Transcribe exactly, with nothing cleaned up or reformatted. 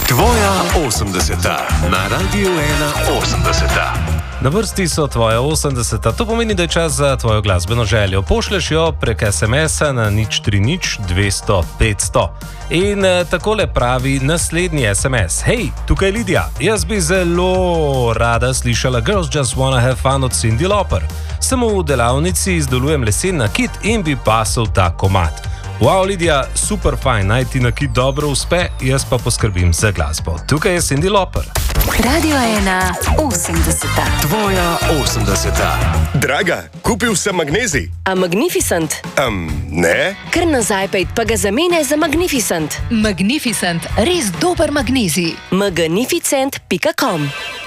Tvoja osemdeseta na Radiu ena osemdeseta. Na vrsti so tvoja osemdeseta, to pomeni, da je čas za tvojo glasbeno željo. Pošleš jo prek es em es-a na nič tri nič dvesto petsto. In eh, takole pravi naslednji es em es. Hej, tukaj je Lidija. Jaz bi zelo rada slišala Girls Just Wanna Have Fun od Cyndi Lauper. Sem v delavnici, izdelujem lesen nakit in bi pasal ta komad. Wow, Lidija, super fajn, naj ti nakit dobro uspe, jaz pa poskrbim za glasbo. Tukaj je Cyndi Lauper. Radio ena osemdeseta. Tvoja osemdeseta. Draga, kupil sem magnezij. A Magnificent? Um, ne? Kar nazaj pejt, pa ga zamene za Magnificent. Magnificent, res dober magnezij. magnificent pika com